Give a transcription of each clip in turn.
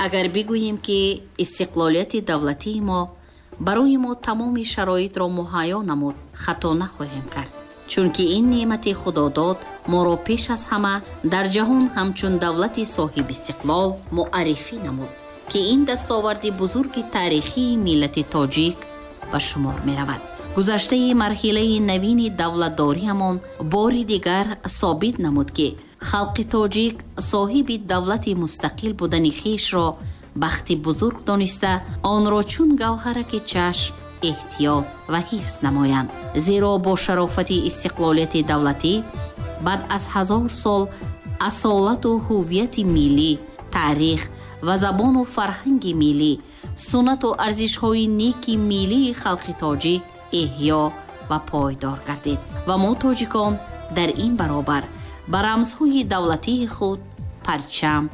агар бигӯем ки истиқлолияти давлатии мо барои мо тамоми шароитро муҳайё намуд, хато нахоҳем кард, чунки ин неъмати худодод моро пеш аз ҳама дар ҷаҳон ҳамчун давлати соҳиб истиқлол муаррифӣ намуд, ки ин дастоварди бузурги таърихии миллати тоҷик ба шумор меравад. гузаштаи марҳилаи навини давлатдориамон бори дигар собит намуд, ки халқи тоҷик соҳиби давлати мустақил будани хишро бахти бузург дониста, онро чун гавҳараки чашм эҳтиёт ва ҳифз намоянд. зеро бо шарофати истиқлолияти давлатӣ баъд аз 1000 сол асолату ҳуввияти миллӣ, таърих ва забону фарҳанги миллӣ, суннату арзишҳои неки миллии халқи тоҷик эҳё ва пойдор гардид ва мо тоҷикон дар ин баробар ба рамзҳои давлатии худ парчам,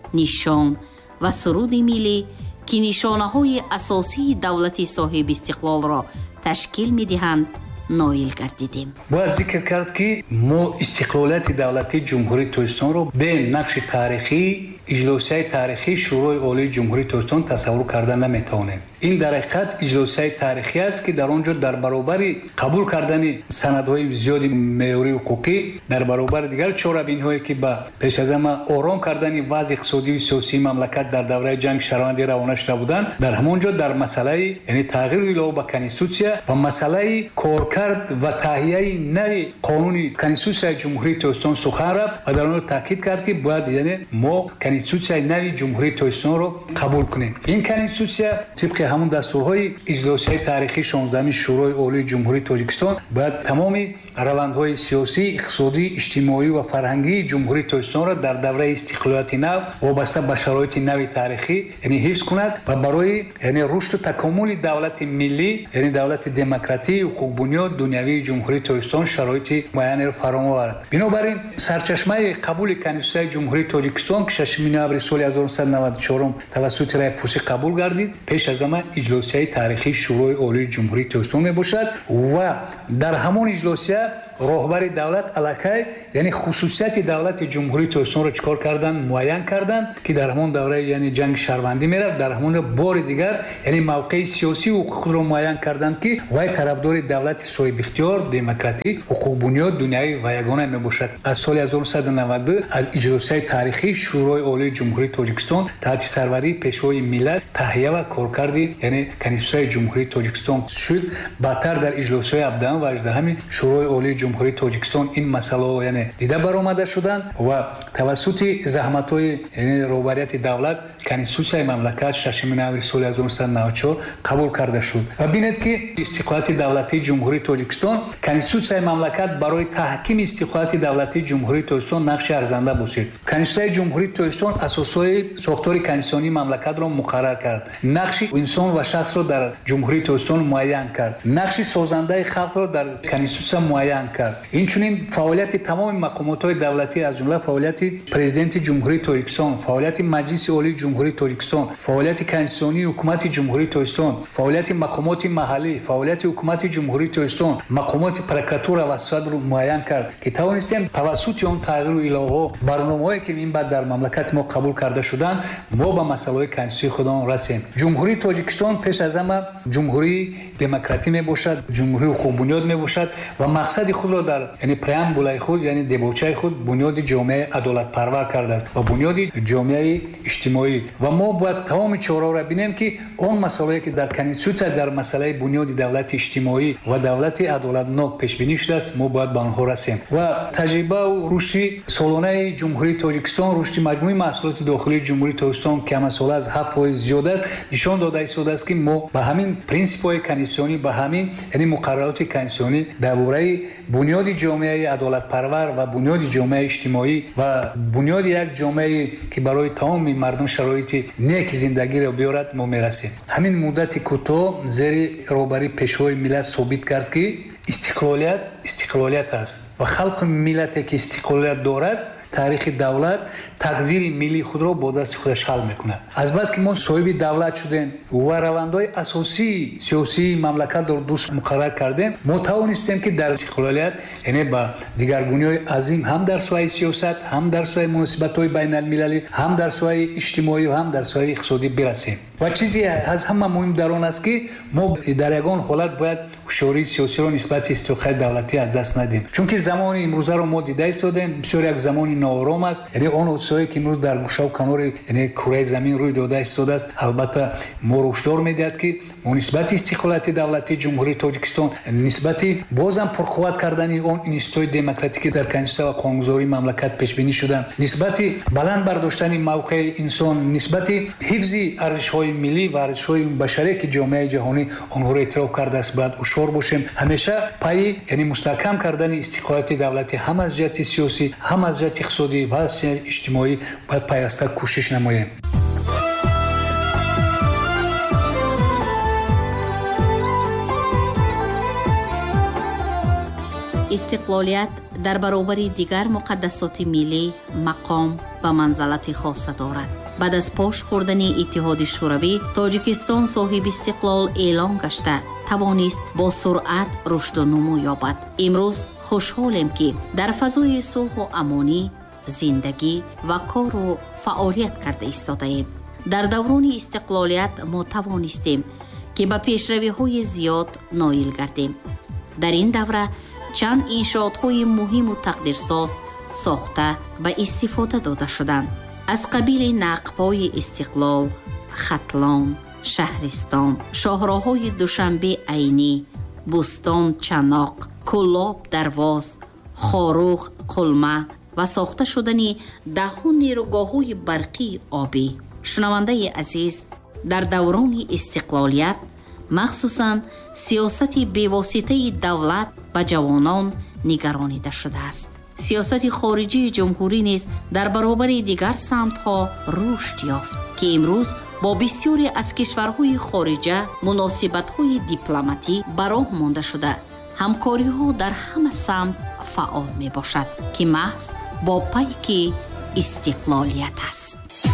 нишон ва суруди миллӣ, ки нишонаҳои асосии давлати соҳиби истиқлолро ташкил медиҳанд, ноил гардидем. бояд зикр кард ки мо истиқлолияти давлати ҷумҳурии Тоҷикистонро бе нақши таърихӣ, иҷлосияи таърихии шӯрои олии ҷумҳурии Тоҷикистон тасаввур карда наметавонем. ин дар ҳақиқат иҷлосияи таърихӣ аст, ки дар он ҷо дар баробари қабул кардани санадҳои зиёди меъёрии ҳуқуқӣ, дар баробари дигар чорабинҳое ки ба пеш аз ҳама ором кардани вазъи иқтисодию сиёсии мамлакат дар давраи ҷанги шаҳрвандӣ равона шуда буданд, дар ҳамон ҷо дар масъалаи яъне тағйиру илова ба конститутсия ва масъалаи коркард ва таҳияи нави қонуни конститутсияи ҷумҳурии Тоҷикистон сухан рафт ва дар он ҷо таъкид кард, ки бояд яъне мо конститутсияи нави ҷумҳурии Тоҷикистонро қабул кунем. ин конститутсия тибқи ҳамун дастурҳои иҷлосияи таърихии 16-ми шӯрои олии ҷумҳурии Тоҷикистон бояд тамоми равандҳои сиёсӣ, иқтисодӣ, иҷтимоӣ ва фарҳангии ҷумҳурии Тоҷикистонро дар давраи истиқлолияти нав вобаста ба шароити нави таърихӣ яъне ҳифз кунад ва барои яъне рушду такомули давлати миллӣ, яъне давлати демократӣ, ҳуқуқбунёд дунявии ҷумҳурии Тоҷикистон шароити муайянеро фароҳам оварад. бинобар ин сарчашмаи қабули конститутсияи ҷумҳурии Тоҷикистон ки 6 ноябри соли 1994 тавассути райпурсӣ қабул гардид, пеш аз ҳама иҷлосияи таърихии шӯрои олии ҷумҳурии Тоҷикистон мебошад ва дар ҳамон иҷлосия роҳбари давлат аллакай яъне хусусияти давлати ҷумҳурии Тоҷикистонро чикор карданд, муайян карданд, ки дар ҳамон давраи яъне ҷанги шаҳрвандӣ мерафт, дар ҳамон бори дигар яъне мавқеи сиёсии худро муайян карданд, ки вай тарафдори давлати соҳибихтиёр, демократӣ, ҳуқуқбунёд дунявӣ ва ягона мебошад. аз соли 1992 аз иҷлосияи таърихии шӯрои олии ҷумҳурии Тоҷикистон таҳти сарварии пешвои миллат таҳия ва коркарди яъне конститутсияи ҷумҳурии Тоҷикистон шуд. баъдтар дар иҷлосҳои 17 ва 18 шӯрои олии ҷумҳурии Тоҷикистон ин масъалаҳо яъне дида баромада шуданд ва тавассути заҳматҳои яъне роҳбарияти давлат конститутсияи мамлакат 6 ноябри соли 1994 қабул карда шуд. ва бинед ки истиқлолияти давлатии ҷумҳурии Тоҷикистон, конститутсияи мамлакат барои таҳкими истиқлолияти давлатии ҷумҳурии Тоҷикистон нақши арзанда бошид. конститутсияи ҷумҳурии Тоҷикистон асосҳои сохтори конститутсионии мамлакатро муқаррар кард, нақши инсон ва шахсро дар ҷумҳурии Тоҷикистон муайян кард, нақши созандаи халқро дар конститутсия муайян кард. инчунин фаъолияти тамоми мақомотҳои давлатӣ аз ҷумла фаъолияти президенти ҷумҳурии Тоҷикистон, фаъолияти маҷлиси олии ҷумҳурии Тоҷикистон, фаъолияти конститутсионии ҳукумати ҷумҳурии Тоҷикистон, фаъолияти мақомоти маҳаллӣ, фаъолияти ҳукумати ҷумҳурии Тоҷикистон, мақомоти прокуратура ва судро муайян кард, ки тавонистем тавассути он тағйиру иловаҳо, барномаҳое ки ин баъд дар мамлакати мо қабул карда шуданд, мо ба масъалаҳои конститутсии худон расем. ҷумҳурии Тоҷикистон пеш аз ҳама ҷумҳурии демократӣ мебошад, ҷумҳурии ҳуқуқбунёд мебошад ва мақсади худро дар яъне преамбулаи худ, яъне дебочаи худ бунёди ҷомеаи адолатпарвар кардааст ва бунёди ҷомеаи иҷтимоӣ. ва мо бояд тамоми чораҳоро бинем, ки он масъалае ки дар конститутсия дар масъалаи бунёди давлати иҷтимоӣ ва давлати адолатнок пешбинӣ шудааст, мо бояд ба онҳо расем. ва таҷрибаву рушди солонаи ҷумҳурии Тоҷикистон, рушди маҷмӯи маҳсулоти дохилии ҷумҳурии Тоҷикистон ки ҳамасола аз 7% зиёд аст, нишон дода истодааст, ки мо ба ҳамин принсипҳои конститутсионӣ, ба ҳамин яъне муқаррароти конститутсионӣ дар бораи бунёди ҷомеаи адолатпарвар ва бунёди ҷомеаи иҷтимоӣ ва бунёди як ҷомеае ки барои тамоми мардум шароити неки зиндагиро биёрад мо мерасем. ҳамин муддати кӯтоҳ зери роҳбари пешвои миллат собит кард, ки истиқлолият аст ва халқи миллате ки истиқлолият дорад таърихи давлат тақдири миллии худро бо дасти худаш ҳал мекунад. Азбаски мо соҳиби давлат шудем ва равандҳои асосии сиёсии мамлакатро дуст муқаррар кардем, мо тавонистем ки дар истиқлолият яъне ба дигаргуниҳои азим ҳам дар соҳаи сиёсат, ҳам дар соҳаи муносибатҳои байналмилалӣ, ҳам дар соҳаи иҷтимоӣ ва ҳам дар соҳаи иқтисодӣ бирасем. ва чизе аз ҳама муҳим дар он аст ки мо дар ягон ҳолат бояд ҳушёрии сиёсиро нисбати истиқлолияти давлатӣ аз даст надиҳем. Чунки замони имрӯзаро мо дида истодем, бисёр як замони ноором аст. Яъне он ҳодисаҳое ки имрӯз дар гӯшаву канори кураи замин рӯй дода истодааст, албатта моро ҳушдор медиҳад ки мо нисбати истиқлолияти давлатии ҷумҳурии Тоҷикистон, нисбати бозам пурқувват кардани он институтҳои демократикӣ дар конституция ва қонунгузории мамлакат пешбинӣ шуданд, нисбати баланд бардоштани мавқеи инсон, нисбати ҳифзи арзишҳои миллӣ ва арзишҳои башарие ки ҷомеаи ҷаҳонӣ онҳоро эътироф кардааст, бояд ҳушёр бошем. ҳамеша пайи яъне мустаҳкам кардани истиқлолияти давлатӣ ҳам аз ҷиҳати сиёсӣ, ҳам аз ҷиҳати иқтисодӣ ва аз ҷиҳати иҷтимоӣ бояд пайваста кӯшиш намоем. истиқлолият дар баробари дигар муқаддасоти миллӣ мақом ва манзалати хоса дорад. баъд аз пош хӯрдани иттиҳоди шӯравӣ, тоҷикистон соҳиби истиқлол эълон гашта тавонист бо суръат рушду нумӯ ёбад. имрӯз хушҳолем ки дар фазои сулҳу амонӣ зиндагӣ ва кору фаъолият карда истодаем. дар даврони истиқлолият мо тавонистем ки ба пешравиҳои зиёд ноил гардем. дар ин давра чанд иншоотҳои муҳиму тақдирсоз сохта ва истифода дода шуданд. аз қабили нақбҳои истиқлол, хатлон, шаҳристон, шоҳроҳҳои душанбе айнӣ, бӯстон чаноқ, кӯлоб дарвоз, хорух қулма ва сохта шудани даҳҳо нерӯгоҳҳои барқии обӣ. шунавандаи азиз, дар даврони истиқлолият махсусан сиёсати бевоситаи давлат ба ҷавонон нигаронида шудааст. сиёсати хориҷии ҷумҳурӣ низ дар баробари дигар самтҳо рушд ёфт ки имрӯз бо бисёре аз кишварҳои хориҷа муносибатҳои дипломатӣ ба роҳ монда шуда, ҳамкориҳо дар ҳама самт фаъол мебошад ки маҳз бо пайки истиқлолият аст.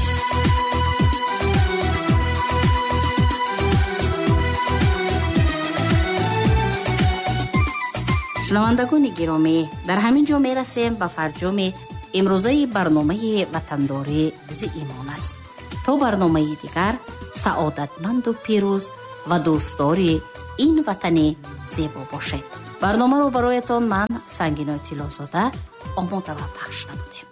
шунавандагони гиромӣ, дар ҳамин ҷо мерасем ба фарҷоми имрӯзаи барномаи ватандорӣ зиимон аст. то барномаи дигар, саодатманду пирӯз ва дӯстдори ин ватани зебо бошед. барномаро бароятон ман Сангинои Тиллозода омода ва пахш намудам.